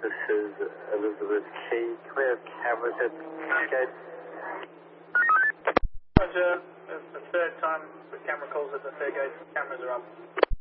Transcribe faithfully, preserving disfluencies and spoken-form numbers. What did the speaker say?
This is Elizabeth Key. Can we have cameras at the gate? Roger. It's the third time the camera calls at the fair gate. Cameras are up.